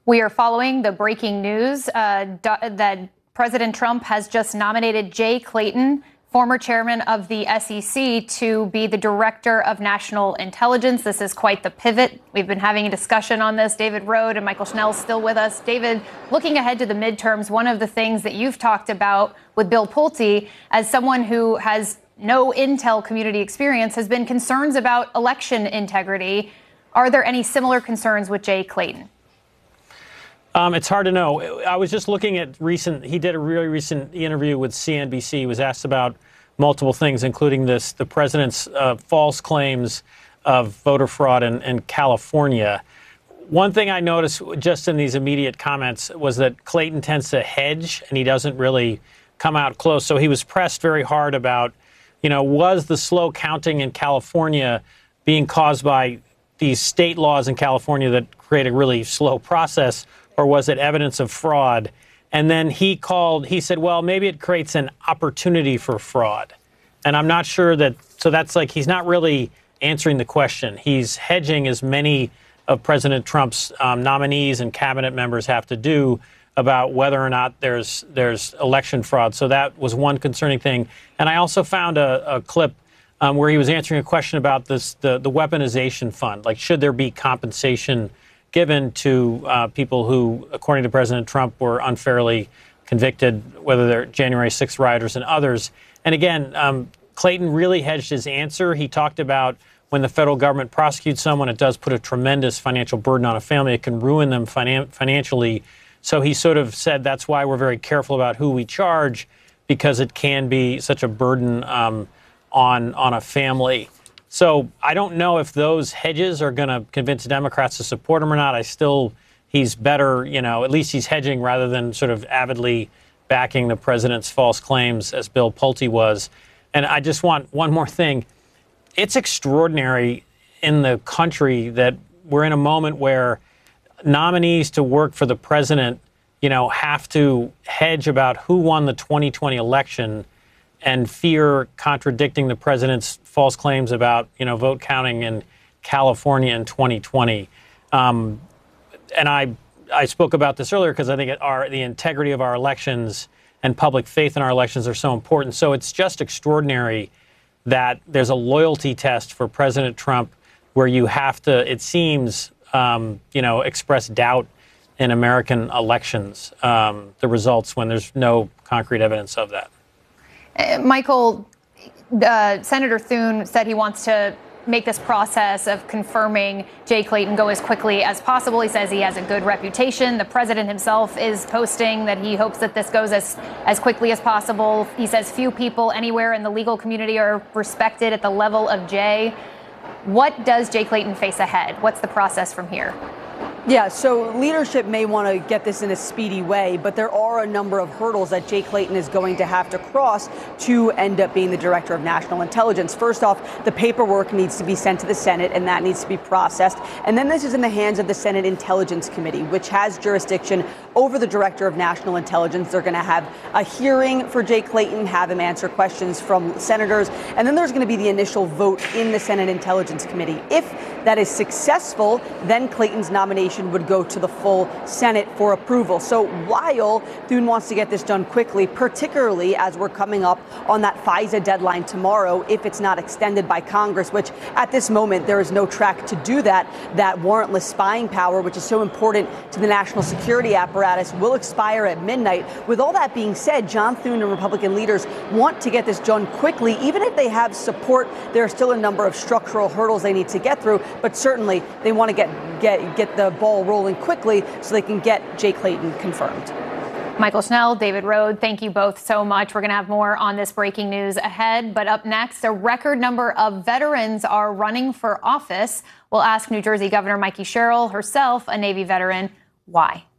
We are following the breaking news that President Trump has just nominated Jay Clayton, former chairman of the SEC, to be the director of national intelligence. This is quite the pivot. We've been having a discussion on this. David Rohde and Michael Schnell still with us. David, looking ahead to the midterms, one of the things that you've talked about with Bill Pulte, as someone who has no intel community experience, has been concerns about election integrity. Are there any similar concerns with Jay Clayton? It's hard to know. I was just looking at he did a really recent interview with CNBC. He was asked about multiple things, including the president's false claims of voter fraud in California. One thing I noticed just in these immediate comments was that Clayton tends to hedge, and he doesn't really come out close. So he was pressed very hard about, was the slow counting in California being caused by these state laws in California that create a really slow process, or was it evidence of fraud? And then he said, well, maybe it creates an opportunity for fraud. And I'm not sure so that's like, he's not really answering the question. He's hedging, as many of President Trump's nominees and cabinet members have to do, about whether or not there's election fraud. So that was one concerning thing. And I also found a clip where he was answering a question about the weaponization fund. Like, should there be compensation given to people who, according to President Trump, were unfairly convicted, whether they're January 6th rioters and others. And again, Clayton really hedged his answer. He talked about when the federal government prosecutes someone, it does put a tremendous financial burden on a family. It can ruin them financially. So he sort of said that's why we're very careful about who we charge, because it can be such a burden on a family. So I don't know if those hedges are going to convince Democrats to support him or not. He's better, at least he's hedging rather than sort of avidly backing the president's false claims, as Bill Pulte was. And I just want one more thing. It's extraordinary in the country that we're in a moment where nominees to work for the president, have to hedge about who won the 2020 election and fear contradicting the president's false claims about, vote counting in California in 2020. And I spoke about this earlier because I think the integrity of our elections and public faith in our elections are so important. So it's just extraordinary that there's a loyalty test for President Trump where you have to, it seems, express doubt in American elections, the results, when there's no concrete evidence of that. Michael, Senator Thune said he wants to make this process of confirming Jay Clayton go as quickly as possible. He says he has a good reputation. The president himself is posting that he hopes that this goes as quickly as possible. He says few people anywhere in the legal community are respected at the level of Jay. What does Jay Clayton face ahead? What's the process from here? Yeah, so leadership may want to get this in a speedy way, but there are a number of hurdles that Jay Clayton is going to have to cross to end up being the director of national intelligence. First off, the paperwork needs to be sent to the Senate, and that needs to be processed. And then this is in the hands of the Senate Intelligence Committee, which has jurisdiction over the director of national intelligence. They're going to have a hearing for Jay Clayton, have him answer questions from senators, and then there's going to be the initial vote in the Senate Intelligence Committee. If that is successful, then Clayton's nomination would go to the full Senate for approval. So while Thune wants to get this done quickly, particularly as we're coming up on that FISA deadline tomorrow, if it's not extended by Congress, which at this moment there is no track to do that warrantless spying power, which is so important to the national security apparatus, will expire at midnight. With all that being said, John Thune and Republican leaders want to get this done quickly. Even if they have support, there are still a number of structural hurdles they need to get through, but certainly they want to get the ball rolling quickly so they can get Jay Clayton confirmed. Michael Schnell, David Rohde, thank you both so much. We're going to have more on this breaking news ahead. But up next, a record number of veterans are running for office. We'll ask New Jersey Governor Mikie Sherrill, herself a Navy veteran, why.